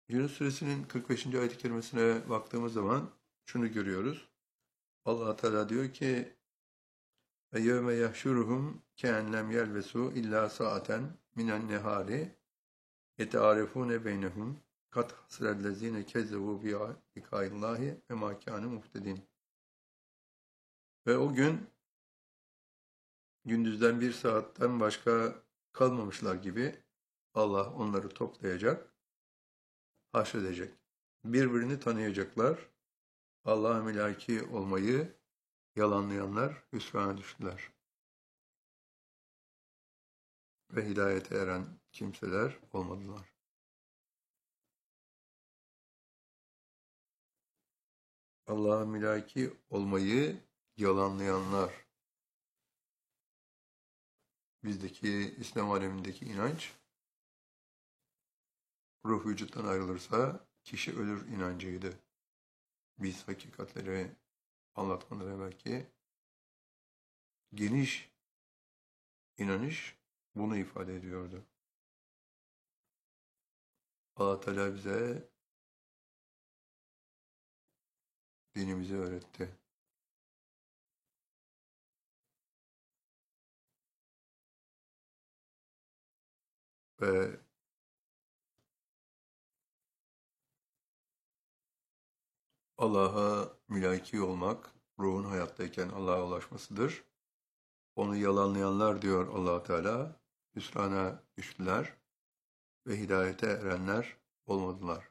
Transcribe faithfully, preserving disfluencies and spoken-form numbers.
Yunus Suresinin kırk beşinci ayet-i kerimesine baktığımız zaman şunu görüyoruz. Allah Teala diyor ki: "Ve yevme yahşuruhum ke'enlem yelbesu illa sa'aten minen nehari yetearefune beynehum kat hasrellezine kezzebu bi lika'illahi ve ma kâne muhtedin." Ve o gün gündüzden bir saatten başka kalmamışlar gibi Allah onları toplayacak, haşredecek. Birbirini tanıyacaklar. Allah'a milaki olmayı yalanlayanlar hüsrana düştüler. Ve hidayete eren kimseler olmadılar. Allah'a milaki olmayı yalanlayanlar. Bizdeki İslam alemindeki inanç, ruh vücuttan ayrılırsa kişi ölür inancıydı. Biz hakikatleri anlatmadan evvelki geniş inanış bunu ifade ediyordu. Allah Teala bize dinimizi öğretti. Ve Allah'a mülaki olmak, ruhun hayattayken Allah'a ulaşmasıdır. Onu yalanlayanlar diyor Allah Teala, hüsrana düştüler ve hidayete erenler olmadılar.